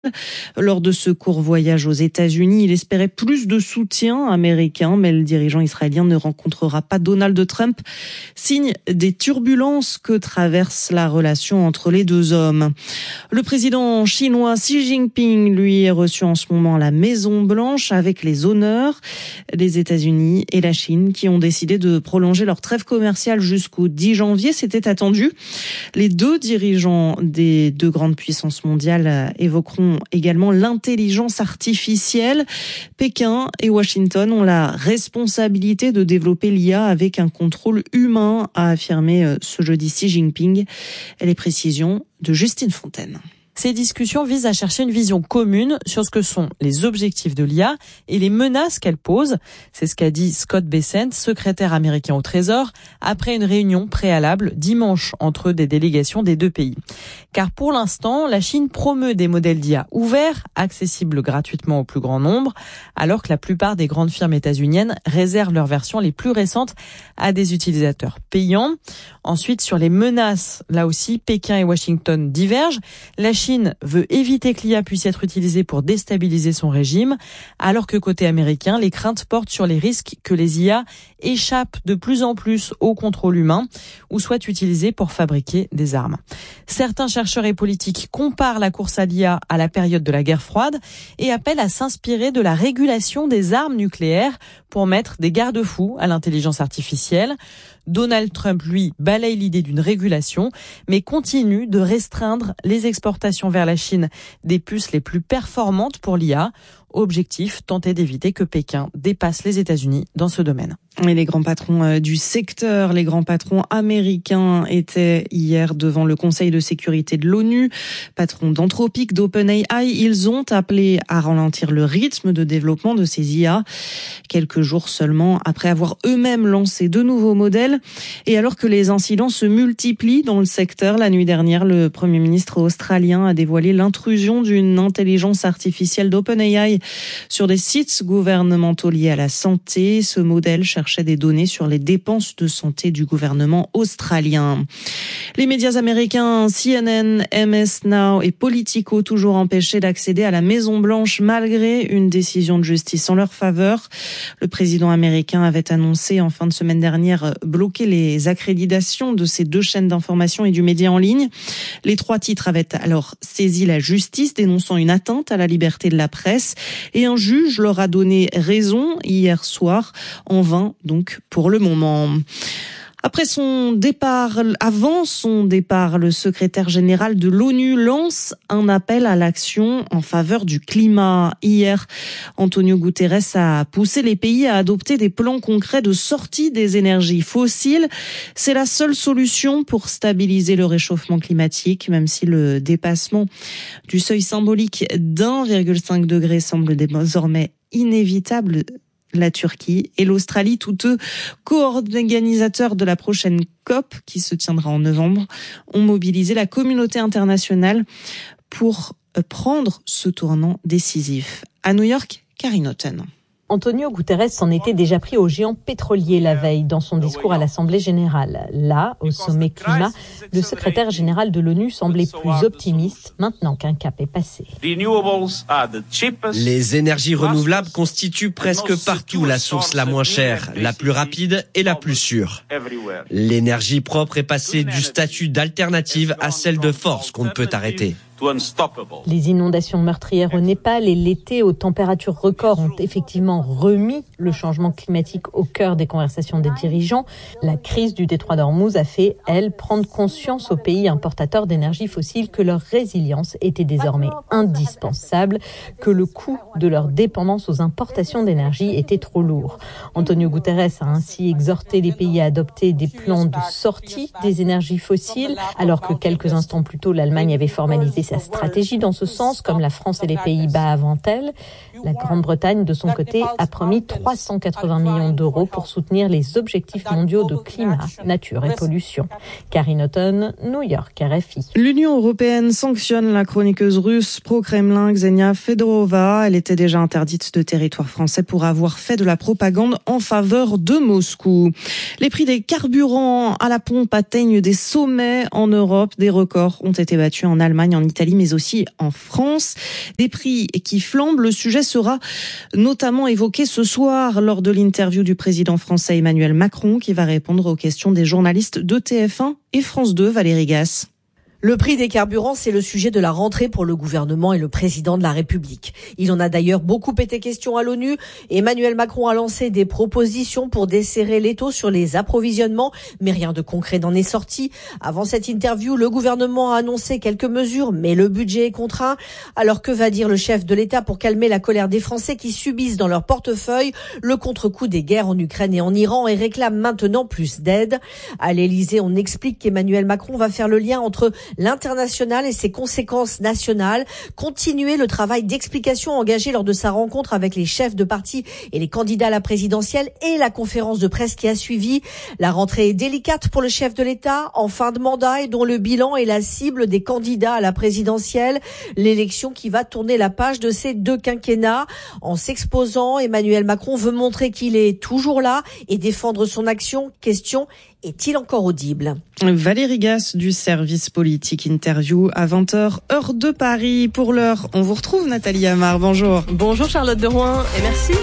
Lors de ce court voyage aux États-Unis, il espérait plus de soutien américain, mais le dirigeant israélien ne rencontrera pas Donald Trump, signe des turbulences que traverse la relation entre les deux hommes. Le président chinois Xi Jinping, lui, est reçu en ce moment à la Maison-Blanche avec les honneurs. Les États-Unis et la Chine qui ont décidé de prolonger leur trêve commerciale jusqu'au 10 janvier, c'était attendu. Les deux dirigeants des deux grandes puissances mondiales évoqueront également l'intelligence artificielle. Pékin et Washington ont la responsabilité de développer l'IA avec un contrôle humain, a affirmé ce jeudi Xi Jinping. Les précisions de Justine Fontaine. Ces discussions visent à chercher une vision commune sur ce que sont les objectifs de l'IA et les menaces qu'elle pose. C'est ce qu'a dit Scott Bessent, secrétaire américain au Trésor, après une réunion préalable dimanche entre des délégations des deux pays. Car pour l'instant, la Chine promeut des modèles d'IA ouverts, accessibles gratuitement au plus grand nombre, alors que la plupart des grandes firmes états-uniennes réservent leurs versions les plus récentes à des utilisateurs payants. Ensuite, sur les menaces, là aussi, Pékin et Washington divergent. La Chine veut éviter que l'IA puisse être utilisée pour déstabiliser son régime, alors que côté américain, les craintes portent sur les risques que les IA échappent de plus en plus au contrôle humain ou soient utilisées pour fabriquer des armes. Certains chercheurs et politiques comparent la course à l'IA à la période de la guerre froide et appellent à s'inspirer de la régulation des armes nucléaires pour mettre des garde-fous à l'intelligence artificielle. Donald Trump, lui, balaye l'idée d'une régulation, mais continue de restreindre les exportations vers la Chine des puces les plus performantes pour l'IA. Objectif, tenter d'éviter que Pékin dépasse les États-Unis dans ce domaine. Et les grands patrons du secteur, les grands patrons américains étaient hier devant le Conseil de sécurité de l'ONU. Patrons d'Anthropic, d'OpenAI, ils ont appelé à ralentir le rythme de développement de ces IA. Quelques jours seulement après avoir eux-mêmes lancé de nouveaux modèles. Et alors que les incidents se multiplient dans le secteur, la nuit dernière, le Premier ministre australien a dévoilé l'intrusion d'une intelligence artificielle d'OpenAI sur des sites gouvernementaux liés à la santé. Ce modèle cherchait des données sur les dépenses de santé du gouvernement australien. Les médias américains CNN, MS Now et Politico toujours empêchés d'accéder à la Maison-Blanche malgré une décision de justice en leur faveur. Le président américain avait annoncé en fin de semaine dernière bloquer les accréditations de ces deux chaînes d'information et du média en ligne. Les trois titres avaient alors saisi la justice dénonçant une atteinte à la liberté de la presse et un juge leur a donné raison hier soir, en vain donc pour le moment. Avant son départ, le secrétaire général de l'ONU lance un appel à l'action en faveur du climat. Hier, Antonio Guterres a poussé les pays à adopter des plans concrets de sortie des énergies fossiles. C'est la seule solution pour stabiliser le réchauffement climatique, même si le dépassement du seuil symbolique d'1,5 degré semble désormais inévitable. La Turquie et l'Australie, tous deux co-organisateurs de la prochaine COP qui se tiendra en novembre, ont mobilisé la communauté internationale pour prendre ce tournant décisif. À New York, Karine Houghton. Antonio Guterres s'en était déjà pris aux géants pétroliers la veille dans son discours à l'Assemblée générale. Là, au sommet climat, le secrétaire général de l'ONU semblait plus optimiste maintenant qu'un cap est passé. Les énergies renouvelables constituent presque partout la source la moins chère, la plus rapide et la plus sûre. L'énergie propre est passée du statut d'alternative à celle de force qu'on ne peut arrêter. Les inondations meurtrières au Népal et l'été aux températures records ont effectivement remis le changement climatique au cœur des conversations des dirigeants. La crise du détroit d'Ormuz a fait, elle, prendre conscience aux pays importateurs d'énergie fossile que leur résilience était désormais indispensable, que le coût de leur dépendance aux importations d'énergie était trop lourd. Antonio Guterres a ainsi exhorté les pays à adopter des plans de sortie des énergies fossiles, alors que quelques instants plus tôt, l'Allemagne avait formalisé sa stratégie dans ce sens, comme la France et les Pays-Bas avant elle. La Grande-Bretagne, de son côté, a promis 380 millions d'euros pour soutenir les objectifs mondiaux de climat, nature et pollution. Karine Houghton, New York, RFI. L'Union européenne sanctionne la chroniqueuse russe pro-Kremlin Ksenia Fedorova. Elle était déjà interdite de territoire français pour avoir fait de la propagande en faveur de Moscou. Les prix des carburants à la pompe atteignent des sommets en Europe. Des records ont été battus en Allemagne, en Italie Italie, mais aussi en France. Des prix qui flambent. Le sujet sera notamment évoqué ce soir lors de l'interview du président français Emmanuel Macron, qui va répondre aux questions des journalistes de TF1 et France 2. Valérie Gasse. Le prix des carburants, c'est le sujet de la rentrée pour le gouvernement et le président de la République. Il en a d'ailleurs beaucoup été question à l'ONU. Emmanuel Macron a lancé des propositions pour desserrer l'étau sur les approvisionnements, mais rien de concret n'en est sorti. Avant cette interview, le gouvernement a annoncé quelques mesures, mais le budget est contraint. Alors que va dire le chef de l'État pour calmer la colère des Français qui subissent dans leur portefeuille le contre-coup des guerres en Ukraine et en Iran et réclament maintenant plus d'aide? À l'Élysée, on explique qu'Emmanuel Macron va faire le lien entre l'international et ses conséquences nationales, continuer le travail d'explication engagé lors de sa rencontre avec les chefs de parti et les candidats à la présidentielle et la conférence de presse qui a suivi. La rentrée est délicate pour le chef de l'État, en fin de mandat et dont le bilan est la cible des candidats à la présidentielle. L'élection qui va tourner la page de ces deux quinquennats. En s'exposant, Emmanuel Macron veut montrer qu'il est toujours là et défendre son action. Question: est-il encore audible? Valérie Gasse du service politique, interview à 20h, heure de Paris. Pour l'heure, on vous retrouve Nathalie Amar. Bonjour. Bonjour Charlotte de Rouen et merci.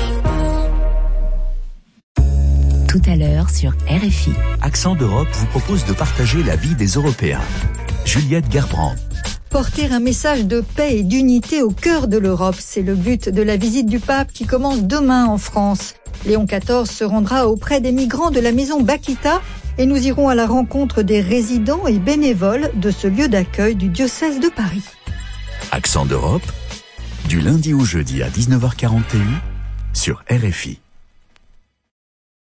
Tout à l'heure sur RFI. Accent d'Europe vous propose de partager la vie des Européens. Juliette Gerbrand. Porter un message de paix et d'unité au cœur de l'Europe, c'est le but de la visite du pape qui commence demain en France. Léon XIV se rendra auprès des migrants de la maison Bakita et nous irons à la rencontre des résidents et bénévoles de ce lieu d'accueil du diocèse de Paris. Accent d'Europe, du lundi au jeudi à 19h41 sur RFI.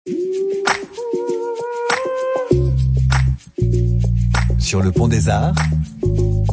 Sur le pont des Arts,